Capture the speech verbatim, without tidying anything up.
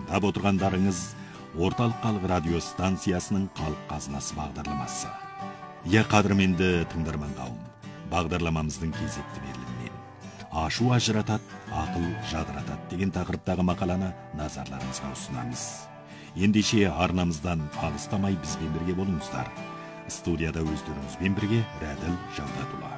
тыңдап отырғандарыңыз Орталық халық радио станциясының халық қазынасы бағдарламасы. Иә, қадірменді тыңдарман қауым, бағдарламамыздың кезекті берілімінен ашу ажыратат, ақыл жадыратат деген тақырыптағы мақаланы назарларыңызға ұсынамыз. Ендеше арнамыздан алыстамай бізбен бірге болыңыздар. Студияда өздеріңізбен бірге Рәділ Жаудатұлы.